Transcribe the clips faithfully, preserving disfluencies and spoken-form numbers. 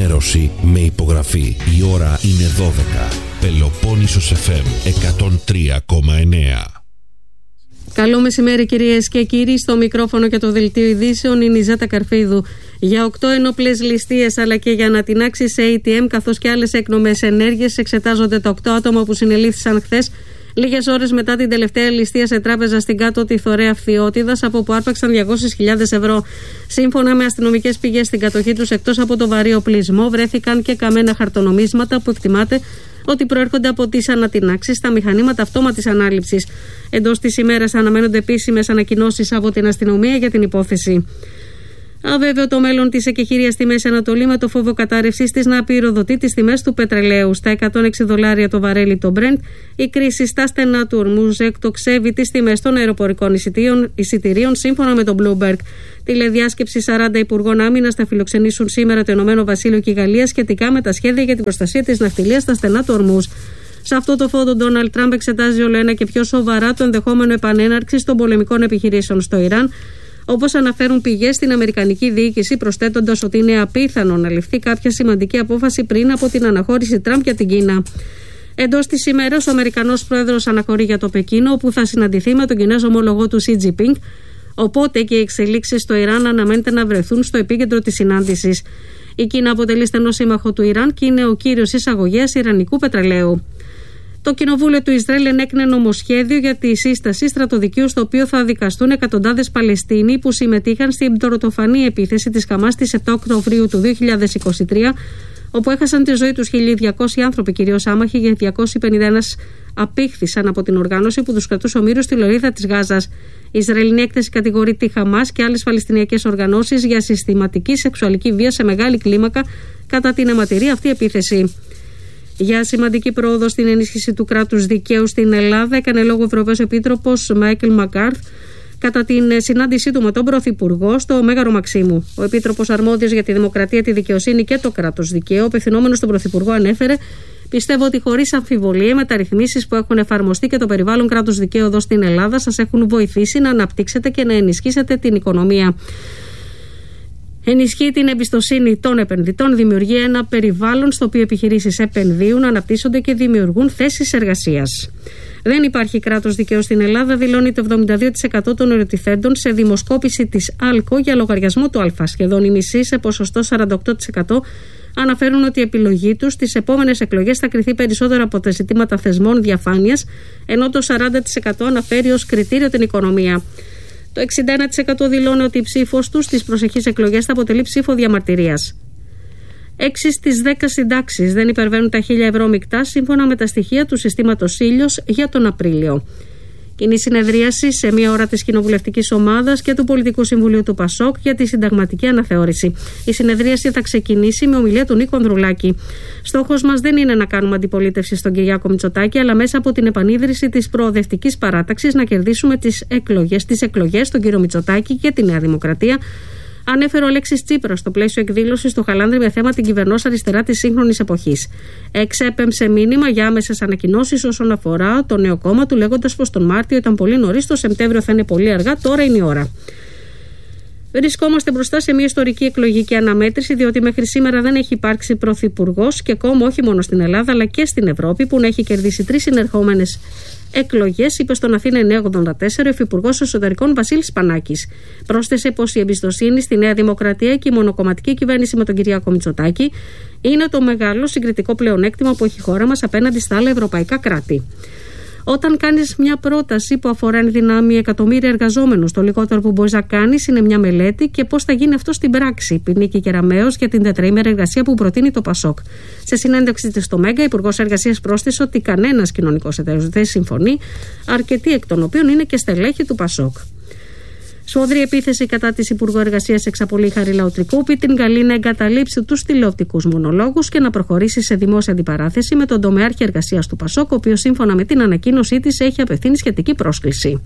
ενημέρωση με υπογραφή. Η ώρα είναι δώδεκα. Πελοπόννησος εφ εμ εκατόν τρία κόμμα εννέα. Καλό μεσημέρι κυρίες και κύριοι, στο μικρόφωνο και το δελτίο ειδήσεων είναι η Ζέτα Καρφίδου. Για οκτώ ενόπλες ληστείες αλλά και για ανατινάξεις σε έι τι εμ καθώς και άλλες έκνομες ενέργειες εξετάζονται τα οκτώ άτομα που συνελήφθησαν χθες, λίγες ώρες μετά την τελευταία ληστεία σε τράπεζα στην Κάτω τη Θωρέα Φθιώτιδας, από που άρπαξαν διακόσιες χιλιάδες ευρώ. Σύμφωνα με αστυνομικές πηγές, στην κατοχή τους, εκτός από το βαρύ οπλισμό, βρέθηκαν και καμένα χαρτονομίσματα που εκτιμάται ότι προέρχονται από τις ανατινάξεις στα μηχανήματα αυτόματης ανάληψης. Εντός της ημέρας αναμένονται επίσημες ανακοινώσεις από την αστυνομία για την υπόθεση. Αβέβαιο το μέλλον της εκεχηρίας στη Μέση Ανατολή, με το φόβο κατάρρευσης της να πυροδοτεί τις τιμές του πετρελαίου. Στα εκατόν έξι δολάρια το βαρέλι το Brent, η κρίση στα στενά του Ορμούζ εκτοξεύει τις τιμές των αεροπορικών εισιτηρίων, σύμφωνα με τον Bloomberg. Τηλεδιάσκεψη σαράντα υπουργών άμυνας θα φιλοξενήσουν σήμερα το Ηνωμένο Βασίλειο και η Γαλλία σχετικά με τα σχέδια για την προστασία της ναυτιλίας στα στενά του Ορμούζ. Σε αυτό το φόντο, ο Ντόναλντ Τραμπ εξετάζει όλο ένα και πιο σοβαρά το ενδεχόμενο επανέναρξης των πολεμικών επιχειρήσεων στο Ιράν, όπως αναφέρουν πηγές στην Αμερικανική διοίκηση, προσθέτοντας ότι είναι απίθανο να ληφθεί κάποια σημαντική απόφαση πριν από την αναχώρηση Τραμπ για την Κίνα. Εντός της ημέρας, ο Αμερικανός πρόεδρος αναχωρεί για το Πεκίνο, όπου θα συναντηθεί με τον Κινέζο ομολογό του Σι Τζινπίνγκ, οπότε και οι εξελίξεις στο Ιράν αναμένεται να βρεθούν στο επίκεντρο της συνάντησης. Η Κίνα αποτελεί στενό σύμμαχο του Ιράν και είναι ο κύριος εισαγωγέας ιρανικού πετρελαίου. Το Κοινοβούλιο του Ισραήλ ενέκρινε νομοσχέδιο για τη σύσταση στρατοδικείου, στο οποίο θα δικαστούν εκατοντάδες Παλαιστίνοι που συμμετείχαν στην πτωροτοφανή επίθεση της Χαμάς στις επτά Οκτωβρίου του δύο χιλιάδες είκοσι τρία, όπου έχασαν τη ζωή τους χίλια διακόσιοι άνθρωποι, κυρίως άμαχοι, και διακόσιοι πενήντα ένα απήχθησαν από την οργάνωση που τους κρατούσε ομήρους στη λωρίδα της Γάζας. Η Ισραηλινή έκθεση κατηγορεί τη Χαμάς και άλλες παλαιστινιακές οργανώσεις για συστηματική σεξουαλική βία σε μεγάλη κλίμακα κατά την αιματηρή αυτή επίθεση. Για σημαντική πρόοδο στην ενίσχυση του κράτους δικαίου στην Ελλάδα έκανε λόγο ο Ευρωπαίος Επίτροπος Μάικλ Μακκάρθ κατά την συνάντησή του με τον Πρωθυπουργό στο Μέγαρο Μαξίμου. Ο Επίτροπος αρμόδιος για τη δημοκρατία, τη δικαιοσύνη και το κράτος δικαίου, απευθυνόμενος στον Πρωθυπουργό, ανέφερε: «Πιστεύω ότι χωρίς αμφιβολία οι μεταρρυθμίσεις που έχουν εφαρμοστεί και το περιβάλλον κράτους δικαίου εδώ στην Ελλάδα σας έχουν βοηθήσει να αναπτύξετε και να ενισχύσετε την οικονομία. Ενισχύει την εμπιστοσύνη των επενδυτών, δημιουργεί ένα περιβάλλον στο οποίο επιχειρήσεις επενδύουν, αναπτύσσονται και δημιουργούν θέσεις εργασίας». Δεν υπάρχει κράτος δικαίου στην Ελλάδα, δηλώνει το εβδομήντα δύο τοις εκατό των ερωτηθέντων σε δημοσκόπηση της ΑΛΚΟ για λογαριασμό του Α. Σχεδόν οι μισοί, σε ποσοστό σαράντα οκτώ τοις εκατό, αναφέρουν ότι η επιλογή τους στις επόμενες εκλογές θα κριθεί περισσότερο από τα ζητήματα θεσμών διαφάνειας, ενώ το σαράντα τοις εκατό αναφέρει ως κριτήριο την οικονομία. Το εξήντα ένα τοις εκατό δηλώνει ότι η ψήφος τους στις προσεχείς εκλογές θα αποτελεί ψήφο διαμαρτυρίας. έξι στις δέκα συντάξεις δεν υπερβαίνουν τα χίλια ευρώ μεικτά, σύμφωνα με τα στοιχεία του συστήματος Ήλιος για τον Απρίλιο. Κοινή συνεδρίαση σε μία ώρα της Κοινοβουλευτικής Ομάδας και του Πολιτικού Συμβουλίου του ΠΑΣΟΚ για τη συνταγματική αναθεώρηση. Η συνεδρίαση θα ξεκινήσει με ομιλία του Νίκο Ανδρουλάκη. Στόχος μας δεν είναι να κάνουμε αντιπολίτευση στον Κυριάκο Μητσοτάκη, αλλά μέσα από την επανίδρυση της προοδευτικής παράταξης να κερδίσουμε τις εκλογές, τις εκλογές στον κύριο Μητσοτάκη και τη Νέα Δημοκρατία, ανέφερε ο Αλέξης Τσίπρας στο πλαίσιο εκδήλωσης στο Χαλάνδρι με θέμα την κυβερνώσα αριστερά της σύγχρονης εποχής. Εξέπεμψε μήνυμα για άμεσες ανακοινώσεις όσον αφορά το νέο κόμμα του, λέγοντας πως τον Μάρτιο ήταν πολύ νωρίς, το Σεπτέμβριο θα είναι πολύ αργά, τώρα είναι η ώρα. Βρισκόμαστε μπροστά σε μια ιστορική εκλογική αναμέτρηση, διότι μέχρι σήμερα δεν έχει υπάρξει πρωθυπουργός και κόμμα όχι μόνο στην Ελλάδα αλλά και στην Ευρώπη που να έχει κερδίσει τρεις συνερχόμενες εκλογές, είπε στον Αθήνα εννιά ογδόντα τέσσερα ο Υφυπουργός Εσωτερικών Βασίλης Πανάκης. Πρόσθεσε πως η εμπιστοσύνη στη Νέα Δημοκρατία και η μονοκομματική κυβέρνηση με τον Κυριάκο Μητσοτάκη είναι το μεγάλο συγκριτικό πλεονέκτημα που έχει η χώρα μας απέναντι στα άλλα ευρωπαϊκά κράτη. Όταν κάνεις μια πρόταση που αφορά εν δυνάμει εκατομμύρια εργαζόμενους, το λιγότερο που μπορείς να κάνεις είναι μια μελέτη και πώς θα γίνει αυτό στην πράξη, είπε η Νίκη Κεραμέως για την τετραήμερη εργασία που προτείνει το ΠΑΣΟΚ. Σε συνέντευξη της στο Μέγκα, ο Υπουργός Εργασίας πρόσθεσε ότι κανένας κοινωνικός εταίρος δεν συμφωνεί, αρκετοί εκ των οποίων είναι και στελέχη του ΠΑΣΟΚ. Σφοδρή επίθεση κατά της Υπουργού Εργασίας εξαπολύει Χαρίλαου Τρικούπη, την καλεί να εγκαταλείψει τους τηλεοπτικούς μονολόγους και να προχωρήσει σε δημόσια αντιπαράθεση με τον τομεάρχη εργασίας του ΠΑΣΟΚ, ο οποίος σύμφωνα με την ανακοίνωσή της έχει απευθύνει σχετική πρόσκληση.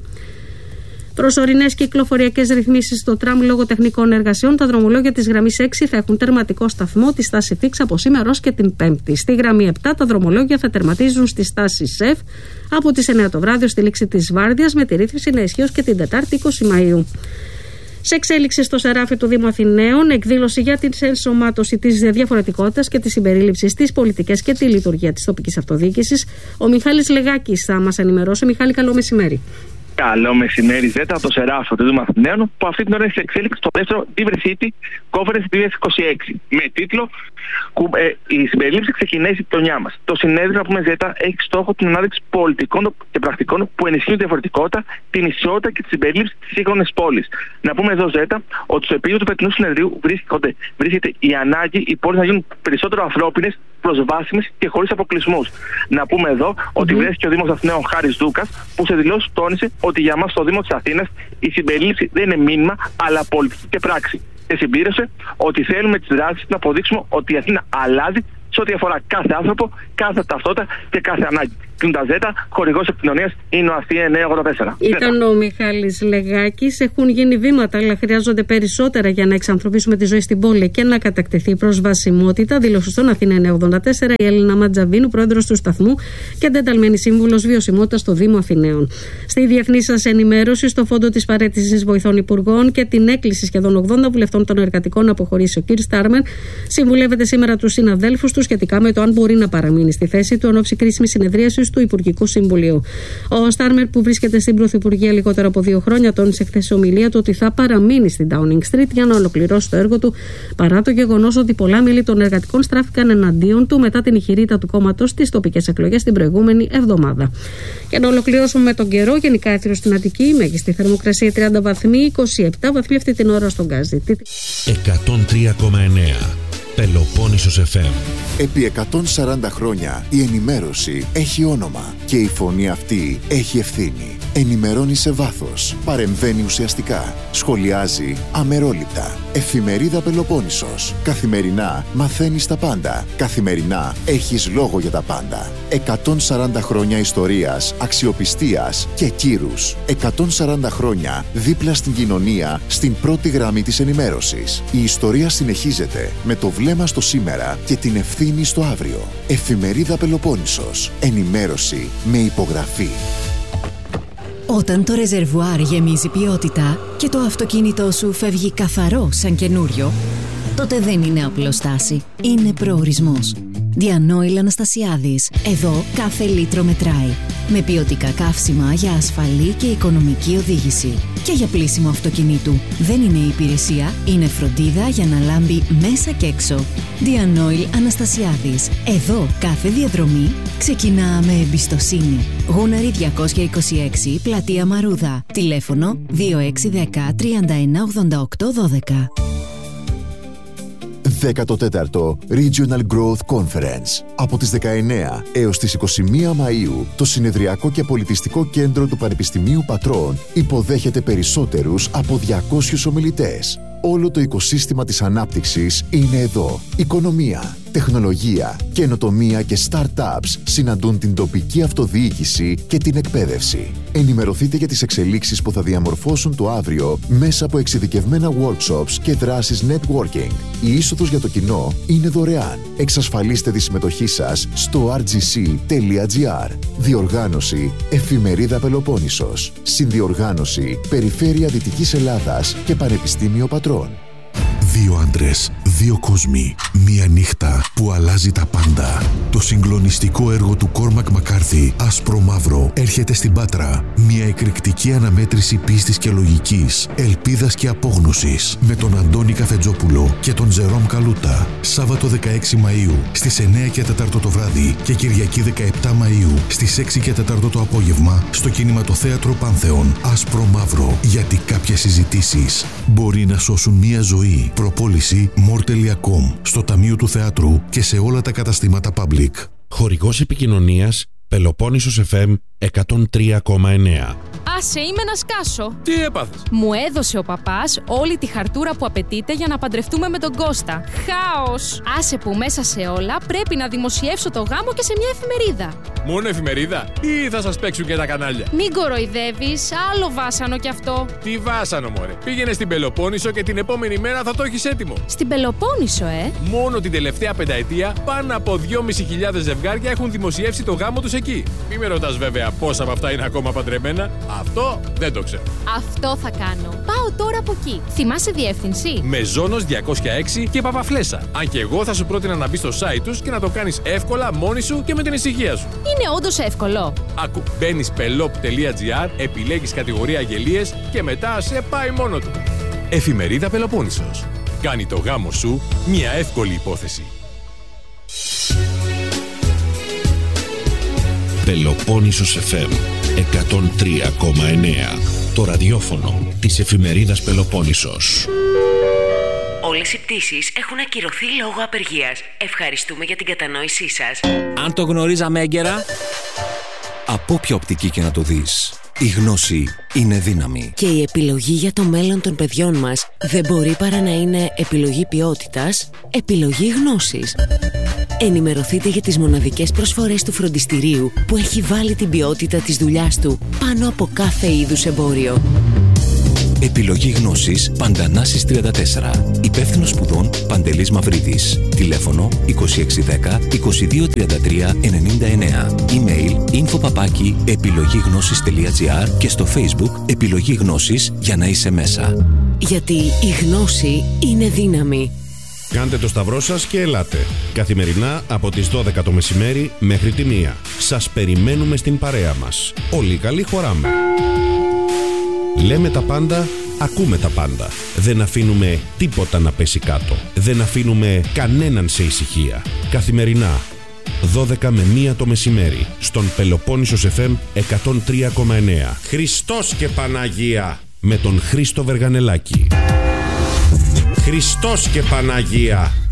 Προσωρινές κυκλοφοριακές ρυθμίσεις στο τραμ λόγω τεχνικών εργασιών. Τα δρομολόγια της γραμμής έξι θα έχουν τερματικό σταθμό τη στάση Φίξ από σήμερα ως και την Πέμπτη. Στη γραμμή επτά τα δρομολόγια θα τερματίζουν στη στάση ΣΕΦ από τις εννιά το βράδυ ως τη λήξη της βάρδιας, με τη ρύθμιση να ισχύει ως και την Τετάρτη είκοσι Μαΐου. Σε εξέλιξη στο Σεράφι του Δήμου Αθηναίων, εκδήλωση για την ενσωμάτωση της διαφορετικότητας και τη συμπερίληψη στις πολιτικές και τη λειτουργία της τοπικής αυτοδιοίκησης. Ο Μιχάλης Λεγάκης θα μας ενημερώσει. Μιχάλη, καλό μεσημέρι. Καλό μεσημέρι, Ζέτα, από το Σεράφι του Δήμου Αθηναίων, που αυτή την ώρα είναι σε εξέλιξη στο δεύτερο Diversity Conference δύο χιλιάδες είκοσι έξι. Με τίτλο ε, Η συμπερίληψη ξεκινάει στην γειτονιά μας. Το συνέδριο, να πούμε, Ζέτα, έχει στόχο την ανάδειξη πολιτικών και πρακτικών που ενισχύουν τη διαφορετικότητα, την ισότητα και τη συμπερίληψη τη σύγχρονη πόλη. Να πούμε εδώ, Ζέτα, ότι στο επίκεντρο του φετινού συνεδρίου βρίσκονται, βρίσκεται η ανάγκη οι πόλεις να γίνουν περισσότερο ανθρώπινες, προσβάσιμες και χωρίς αποκλεισμούς. Να πούμε εδώ ότι mm-hmm. βρέθηκε ο Δήμος Αθηναίων Χάρης Δούκας, που σε δηλώσεις τόνισε ότι για μας στο Δήμο της Αθήνας η συμπερίληψη δεν είναι μήνυμα, αλλά πολιτική και πράξη. Και συμπλήρωσε ότι θέλουμε τις δράσεις να αποδείξουμε ότι η Αθήνα αλλάζει σε ό,τι αφορά κάθε άνθρωπο, κάθε ταυτότητα και κάθε ανάγκη. Κλείνοντας, Ζέτα, χορηγός επικοινωνίας είναι ο Αστεία εννιακόσια ογδόντα τέσσερα. Ήταν ο Μιχάλης Λεγάκης. Έχουν γίνει βήματα, αλλά χρειάζονται περισσότερα για να εξανθρωπίσουμε τη ζωή στην πόλη και να κατακτηθεί η προσβασιμότητα. Δήλωσε στον Αθήνα εννιακόσια ογδόντα τέσσερα η Έλληνα Ματζαβίνου, πρόεδρος του σταθμού και εντεταλμένη σύμβουλος βιωσιμότητας στο Δήμο Αθηναίων. Στη διεθνή σας ενημέρωση, στο φόντο της παραίτησης βοηθών υπουργών και την έκκληση σχεδόν ογδόντα βουλευτών των εργατικών να αποχωρήσει ο κ. Στάρμερ, συμβουλεύεται σήμερα τους συναδέλφους του σχετικά με το αν μπορεί να παραμείνει στη θέση του εν ώψη κρίσιμης συνεδρίασης του Υπουργικού Συμβουλίου. Ο Στάρμερ, που βρίσκεται στην Πρωθυπουργία λιγότερο από δύο χρόνια, τόνισε χθες σε ομιλία του ότι θα παραμείνει στην Downing Street για να ολοκληρώσει το έργο του, παρά το γεγονός ότι πολλά μέλη των εργατικών στράφηκαν εναντίον του μετά την ηχηρήτα του κόμματος στις τοπικές εκλογές την προηγούμενη εβδομάδα. Και να ολοκληρώσουμε με τον καιρό. Γενικά έθριο στην Αττική, μέγιστη θερμοκρασία τριάντα βαθμοί, είκοσι επτά βαθμοί αυτή την ώρα στον Γκάζι. εκατόν τρία κόμμα εννέα Πελοπόννησος εφ εμ. Επί εκατόν σαράντα χρόνια η ενημέρωση έχει όνομα και η φωνή αυτή έχει ευθύνη. Ενημερώνει σε βάθος, παρεμβαίνει ουσιαστικά, σχολιάζει αμερόληπτα. Εφημερίδα Πελοπόννησος. Καθημερινά μαθαίνεις τα πάντα. Καθημερινά έχεις λόγο για τα πάντα. εκατόν σαράντα χρόνια ιστορίας, αξιοπιστίας και κύρους. εκατόν σαράντα χρόνια δίπλα στην κοινωνία, στην πρώτη γραμμή της ενημέρωσης. Η ιστορία συνεχίζεται με το βλέμμα στο σήμερα και την ευθύνη στο αύριο. Εφημερίδα Πελοπόννησος. Ενημέρωση με υπογραφή. Όταν το ρεζερβουάρ γεμίζει ποιότητα και το αυτοκίνητό σου φεύγει καθαρό σαν καινούριο, τότε δεν είναι απλοστάση, είναι προορισμός. Διανόηλ Αναστασιάδης. Εδώ κάθε λίτρο μετράει. Με ποιοτικά καύσιμα για ασφαλή και οικονομική οδήγηση. Και για πλύσιμο αυτοκινήτου. Δεν είναι υπηρεσία, είναι φροντίδα για να λάμπει μέσα και έξω. Διανόηλ Αναστασιάδης. Εδώ κάθε διαδρομή ξεκινά με εμπιστοσύνη. Γούναρη διακόσια είκοσι έξι, Πλατεία Μαρούδα. Τηλέφωνο δύο έξι ένα μηδέν τριάντα ένα ογδόντα οκτώ δώδεκα. δέκατο τέταρτο Regional Growth Conference. Από τις δεκαεννέα έως τις είκοσι μία Μαΐου, το Συνεδριακό και Πολιτιστικό Κέντρο του Πανεπιστημίου Πατρών υποδέχεται περισσότερους από διακόσιους ομιλητές. Όλο το οικοσύστημα της ανάπτυξης είναι εδώ. Οικονομία, τεχνολογία, καινοτομία και startups συναντούν την τοπική αυτοδιοίκηση και την εκπαίδευση. Ενημερωθείτε για τις εξελίξεις που θα διαμορφώσουν το αύριο μέσα από εξειδικευμένα workshops και δράσεις networking. Η είσοδος για το κοινό είναι δωρεάν. Εξασφαλίστε τη συμμετοχή σας στο αρ τζι σι τελεία τζι άρ. Διοργάνωση Εφημερίδα Πελοπόννησος. Συνδιοργάνωση Περιφέρεια Δυτικής Ελλάδας και Πανεπιστήμιο Πατρών. Δύο άντρες, δύο κόσμοι, μία νύχτα που αλλάζει τα πάντα. Το συγκλονιστικό έργο του Κόρμακ Μακάρθι, Άσπρο Μαύρο, έρχεται στην Πάτρα. Μια εκρηκτική αναμέτρηση πίστης και λογικής, ελπίδας και απόγνωσης, με τον Αντώνη Καφετζόπουλο και τον Τζερόμ Καλούτα. Σάββατο δεκαέξι Μαΐου στις εννέα και τέσσερα το βράδυ και Κυριακή δεκαεπτά Μαΐου στις έξι και τέσσερα το απόγευμα στο Κινηματοθέατρο Πάνθεον. Άσπρο Μαύρο, γιατί κάποιες συζητήσεις μπορεί να σώσουν μία ζωή. Προπόληση more τελεία com στο Ταμείο του Θεάτρου και σε όλα τα καταστήματα Public. Χορηγός επικοινωνίας Πελοπόννησος εφ εμ εκατόν τρία κόμμα εννέα. Άσε, είμαι να σκάσω. Τι έπαθες? Μου έδωσε ο παπάς όλη τη χαρτούρα που απαιτείται για να παντρευτούμε με τον Κώστα. Χάος! Άσε που μέσα σε όλα πρέπει να δημοσιεύσω το γάμο και σε μια εφημερίδα. Μόνο εφημερίδα ή θα σας παίξουν και τα κανάλια? Μην κοροϊδεύεις, άλλο βάσανο κι αυτό. Τι βάσανο, μωρέ? Πήγαινε στην Πελοπόννησο και την επόμενη μέρα θα το έχεις έτοιμο. Στην Πελοπόννησο, ε! Μόνο την τελευταία πενταετία πάνω από δυόμισι χιλιάδες ζευγάρια έχουν δημοσιεύσει το γάμο τους εκεί. Μη με ρωτάς βέβαια πόσα από αυτά είναι ακόμα παντρεμένα. Αυτό δεν το ξέρω. Αυτό θα κάνω. Πάω τώρα από εκεί. Θυμάσαι διεύθυνση? Μεζόνος διακόσια έξι και Παπαφλέσσα. Αν και εγώ θα σου πρότεινα να μπει στο site τους και να το κάνεις εύκολα μόνη σου και με την ησυχία σου. Είναι όντως εύκολο. Άκου, μπαίνεις πελόπ τελεία τζι άρ, επιλέγεις κατηγορία αγγελίες και μετά σε πάει μόνο του. Εφημερίδα Πελοπόννησος. Κάνει το γάμο σου μια εύκολη υπόθεση. Πελοπόννησος εφ εμ εκατόν τρία κόμμα εννέα. Το ραδιόφωνο της εφημερίδας Πελοπόννησος. Όλες οι πτήσεις έχουν ακυρωθεί λόγω απεργίας. Ευχαριστούμε για την κατανόησή σας. Αν το γνωρίζαμε έγκαιρα, από όποια οπτική και να το δεις, η γνώση είναι δύναμη. Και η επιλογή για το μέλλον των παιδιών μας δεν μπορεί παρά να είναι επιλογή ποιότητας, επιλογή γνώσης. Ενημερωθείτε για τις μοναδικές προσφορές του φροντιστηρίου που έχει βάλει την ποιότητα της δουλειάς του πάνω από κάθε είδους εμπόριο. Επιλογή γνώσης Παντανάσης τριάντα τέσσερα. Υπεύθυνος σπουδών Παντελής Μαυρίδης. Τηλέφωνο είκοσι έξι δέκα είκοσι δύο τριάντα τρία ενενήντα εννέα. Email info παπάκι επιλογή-γνώσης τελεία τζι άρ και στο Facebook Επιλογή Γνώσης για να είσαι μέσα. Γιατί η γνώση είναι δύναμη. Κάντε το σταυρό σας και ελάτε. Καθημερινά από τις δώδεκα το μεσημέρι μέχρι τη μία. Σας περιμένουμε στην παρέα μας. Όλοι καλοί χωράμε. Λέμε τα πάντα, ακούμε τα πάντα. Δεν αφήνουμε τίποτα να πέσει κάτω. Δεν αφήνουμε κανέναν σε ησυχία. Καθημερινά, δώδεκα με μία το μεσημέρι, στον Πελοπόννησος εφ εμ εκατόν τρία κόμμα εννέα. Χριστός και Παναγία, με τον Χρήστο Βεργανελάκη. Χριστός και Παναγία.